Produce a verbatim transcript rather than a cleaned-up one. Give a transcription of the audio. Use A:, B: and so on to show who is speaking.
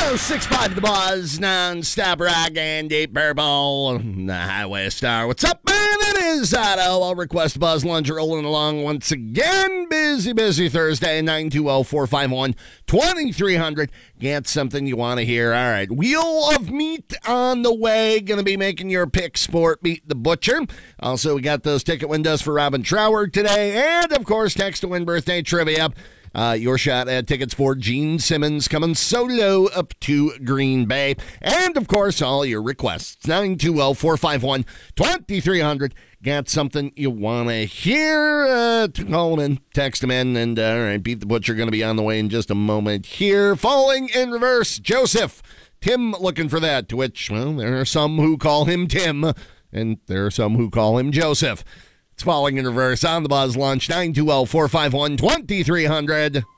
A: six five The Buzz, non-stop rock and deep purple. The Highway Star. What's up, man? It is Otto. I'll request Buzz Lunch rolling along once again. Busy, busy Thursday. nine two zero, four five one, two three zero zero. Get something you want to hear. All right. Wheel of Meat on the way. Going to be making your pick sport Beat the Butcher. Also, we got those ticket windows for Robin Trower today. And, of course, text to win birthday trivia. Uh, your shot at tickets for Gene Simmons coming solo up to Green Bay. And, of course, all your requests. nine two zero, four five one, two three zero zero. Got something you want to hear? Uh, call them in, text them in, and uh, all right, Beat the Butcher going to be on the way in just a moment here. Falling in reverse, Joseph. Tim looking for that, to which, well, there are some who call him Tim, and there are some who call him Joseph. It's Falling in Reverse on the Buzz Lunch, nine two zero, four five one, two three zero zero.